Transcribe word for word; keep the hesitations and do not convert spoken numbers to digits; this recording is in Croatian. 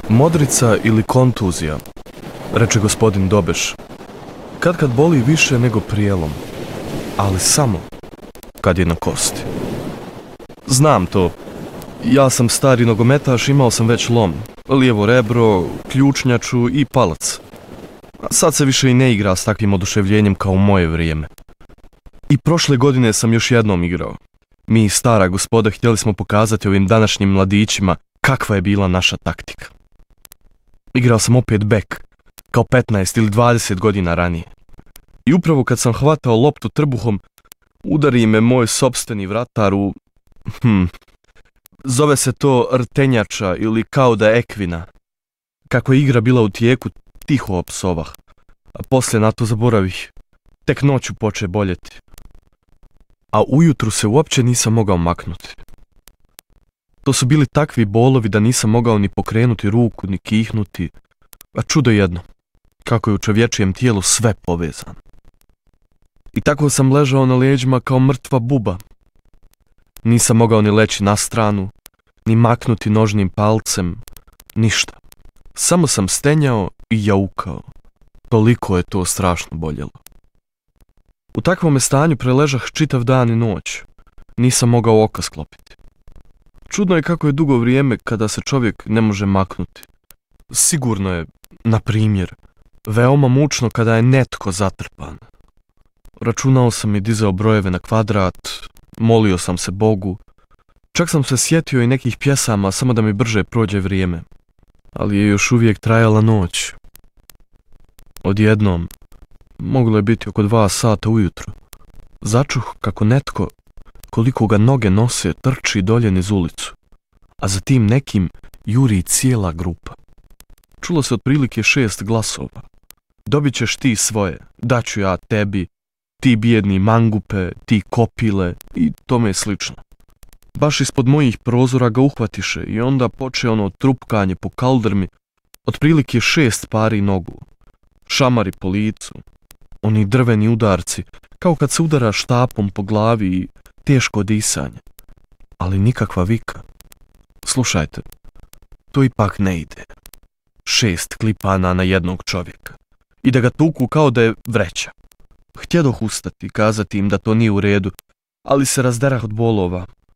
Modrica ili kontuzija, reče gospodin Dobeš, kad kad boli više nego prijelom, ali samo kad je na kosti. Znam to, ja sam stari nogometaš, imao sam već lom, lijevo rebro, ključnjaču i palac. A sad se više i ne igra s takvim oduševljenjem kao u moje vrijeme. I prošle godine sam još jednom igrao. Mi, stara gospoda, htjeli smo pokazati ovim današnjim mladićima kakva je bila naša taktika. Igrao sam opet bek, kao petnaest ili dvadeset godina ranije. I upravo kad sam hvatao loptu trbuhom, udari me moj sopstveni vratar u... Hm, zove se to rtenjača ili kao da ekvina. Kako je igra bila u tijeku, tiho opsovah, a poslije na to zaboravih. Tek noću poče boljeti. A ujutru se uopće nisam mogao maknuti. To su bili takvi bolovi da nisam mogao ni pokrenuti ruku, ni kihnuti. A čudo jedno, kako je u čovječijem tijelu sve povezano. I tako sam ležao na leđima kao mrtva buba. Nisam mogao ni leći na stranu, ni maknuti nožnim palcem, ništa. Samo sam stenjao i jaukao. Toliko je to strašno boljelo. U takvom stanju preležah čitav dan i noć. Nisam mogao oka sklopiti. Čudno je kako je dugo vrijeme kada se čovjek ne može maknuti. Sigurno je, na primjer, veoma mučno kada je netko zatrpan. Računao sam i dizao brojeve na kvadrat, molio sam se Bogu. Čak sam se sjetio i nekih pjesama samo da mi brže prođe vrijeme. Ali je još uvijek trajala noć. Odjednom, moglo je biti oko dva sata ujutro, začuh kako netko, koliko ga noge nose, trči dolje niz ulicu, a za tim nekim juri cijela grupa. Čulo se otprilike šest glasova. Dobit ćeš ti svoje, daću ja tebi, ti bijedni mangupe, ti kopile i tome slično. Baš ispod mojih prozora ga uhvatiše i onda poče ono trupkanje po kaldrmi, otprilike šest pari nogu, šamari po licu, oni drveni udarci, kao kad se udara štapom po glavi i teško disanje. Ali nikakva vika. Slušajte, to ipak ne ide. Šest klipana na jednog čovjeka. I da ga tuku kao da je vreća. Htjedoh ustati, kazati im da to nije u redu, ali se razderah od bolova,